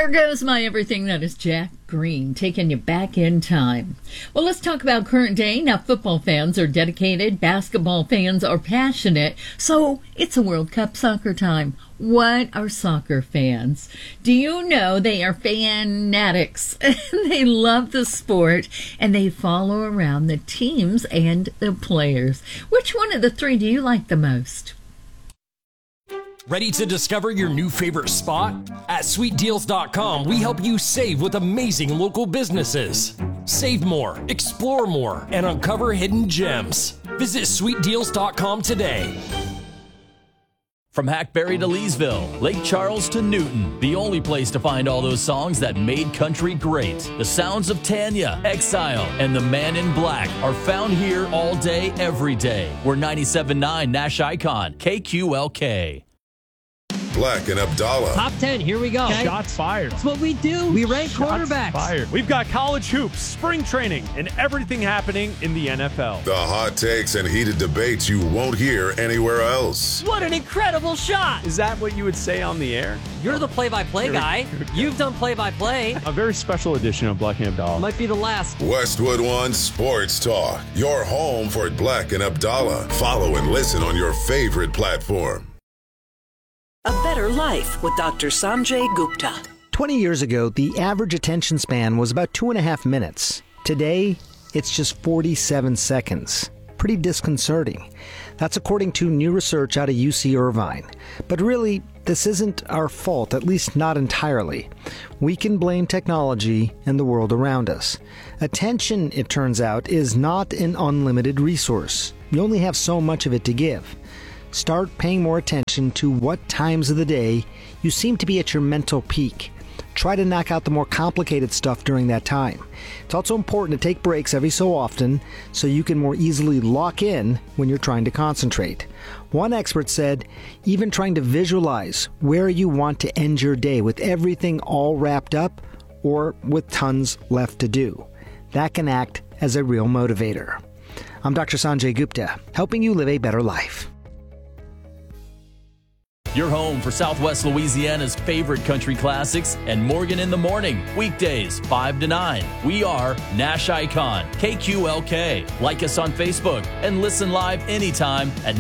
There goes my everything. That is Jack Green, taking you back in time. Well, let's talk about current day. Now, football fans are dedicated. Basketball fans are passionate. So it's a World Cup soccer time. What are soccer fans? Do you know they are fanatics? They love the sport, and they follow around the teams and the players. Which one of the three do you like the most? Ready to discover your new favorite spot? At SweetDeals.com, we help you save with amazing local businesses. Save more, explore more, and uncover hidden gems. Visit SweetDeals.com today. From Hackberry to Leesville, Lake Charles to Newton, the only place to find all those songs that made country great. The sounds of Tanya, Exile, and The Man in Black are found here all day, every day. We're 97.9 Nash Icon, KQLK. Black and Abdallah. Top 10, here we go. Okay. Shots fired. That's what we do. We rank quarterbacks. Fired. We've got college hoops, spring training, and everything happening in the NFL. The hot takes and heated debates you won't hear anywhere else. What an incredible shot. Is that what you would say on the air? You're the play-by-play guy. You've done play-by-play. A very special edition of Black and Abdallah. Might be the last. Westwood One Sports Talk. Your home for Black and Abdallah. Follow and listen on your favorite platform. A Better Life with Dr. Sanjay Gupta. 20 years ago, the average attention span was about 2.5 minutes. Today, it's just 47 seconds. Pretty disconcerting. That's according to new research out of UC Irvine. But really, this isn't our fault, at least not entirely. We can blame technology and the world around us. Attention, it turns out, is not an unlimited resource. You only have so much of it to give. Start paying more attention to what times of the day you seem to be at your mental peak. Try to knock out the more complicated stuff during that time. It's also important to take breaks every so often so you can more easily lock in when you're trying to concentrate. One expert said, even trying to visualize where you want to end your day with everything all wrapped up or with tons left to do. That can act as a real motivator. I'm Dr. Sanjay Gupta, helping you live a better life. Your home for Southwest Louisiana's favorite country classics and Morgan in the Morning, weekdays 5 to 9. We are Nash Icon, KQLK. Like us on Facebook and listen live anytime at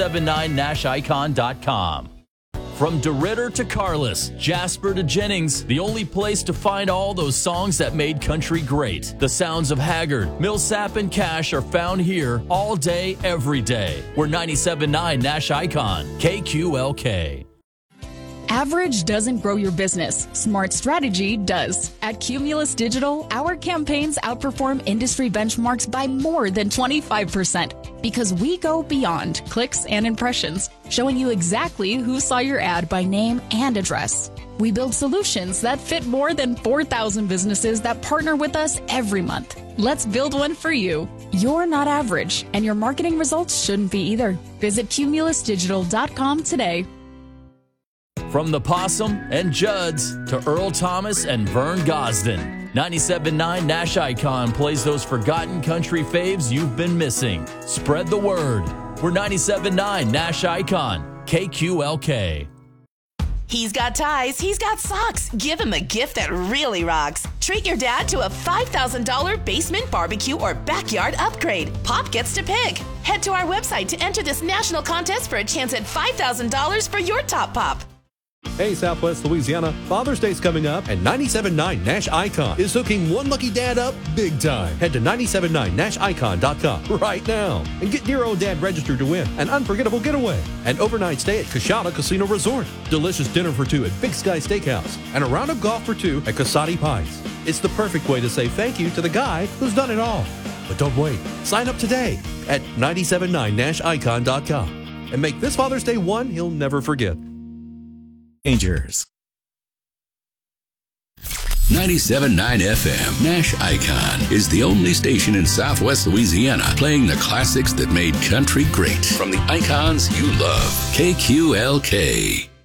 979nashicon.com. From DeRitter to Carlos, Jasper to Jennings, the only place to find all those songs that made country great. The sounds of Haggard, Millsap, and Cash are found here all day, every day. We're 97.9 Nash Icon, KQLK. Average doesn't grow your business. Smart strategy does. At Cumulus Digital, our campaigns outperform industry benchmarks by more than 25% because we go beyond clicks and impressions, showing you exactly who saw your ad by name and address. We build solutions that fit more than 4,000 businesses that partner with us every month. Let's build one for you. You're not average, and your marketing results shouldn't be either. Visit cumulusdigital.com today. From the Possum and Judd's to Earl Thomas and Vern Gosden, 97.9 Nash Icon plays those forgotten country faves you've been missing. Spread the word. We're 97.9 Nash Icon, KQLK. He's got ties, he's got socks. Give him a gift that really rocks. Treat your dad to a $5,000 basement barbecue or backyard upgrade. Pop gets to pick. Head to our website to enter this national contest for a chance at $5,000 for your top pop. Hey, Southwest Louisiana, Father's Day's coming up, and 97.9 Nash Icon is hooking one lucky dad up big time. Head to 979nashicon.com right now and get your old dad registered to win an unforgettable getaway, an overnight stay at Coshada Casino Resort, delicious dinner for two at Big Sky Steakhouse, and a round of golf for two at Casati Pines. It's the perfect way to say thank you to the guy who's done it all. But don't wait. Sign up today at 979nashicon.com and make this Father's Day one he'll never forget. Rangers. 97.9 FM, Nash Icon, is the only station in Southwest Louisiana playing the classics that made country great from the icons you love. KQLK.